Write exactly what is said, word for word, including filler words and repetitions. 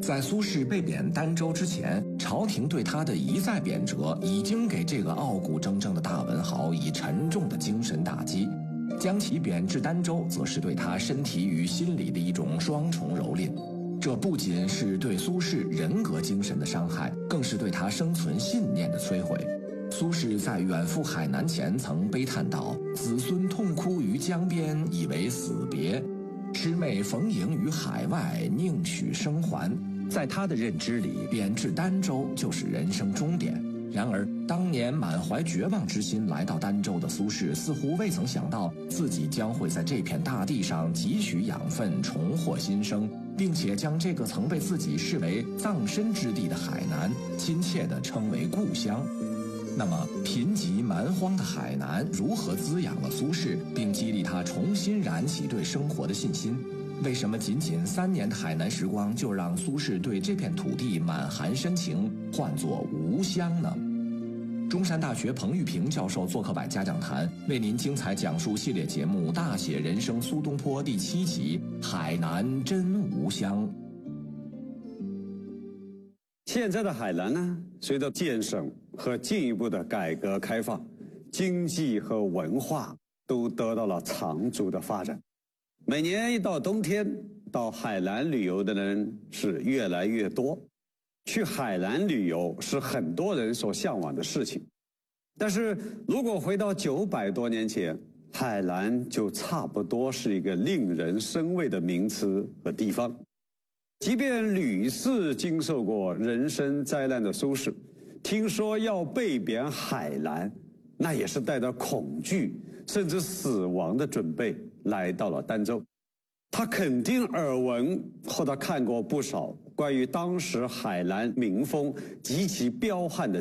在苏轼被贬儋州之前，朝廷对他的一再贬谪，已经给这个傲骨铮铮的大文豪以沉重的精神打击。将其贬至儋州，则是对他身体与心理的一种双重蹂躏。这不仅是对苏轼人格精神的伤害，更是对他生存信念的摧毁。苏轼在远赴海南前曾悲叹道：“子孙痛哭于江边，以为死别；师妹逢迎于海外，宁取生还。”在他的认知里，贬至儋州就是人生终点。然而，当年满怀绝望之心来到儋州的苏轼，似乎未曾想到自己将会在这片大地上汲取养分，重获新生，并且将这个曾被自己视为葬身之地的海南，亲切地称为故乡。那么，贫瘠蛮荒的海南如何滋养了苏轼，并激励他重新燃起对生活的信心？为什么仅仅三年的海南时光，就让苏轼对这片土地满含深情，唤作吾乡呢？中山大学彭玉平教授做客百家讲坛，为您精彩讲述系列节目《大写人生苏东坡》第七集《海南真吾乡》。 现在的海南呢，随着建省和进一步的改革开放，经济和文化都得到了长足的发展。每年一到冬天，到海南旅游的人是越来越多。去海南旅游是很多人所向往的事情。但是如果回到九百多年前，海南就差不多是一个令人生畏的名词和地方。即便屡次经受过人生灾难的苏轼，听说要被贬海南，那也是带着恐惧甚至死亡的准备来到了儋州。他肯定耳闻或者看过不少关于当时海南民风极其彪悍的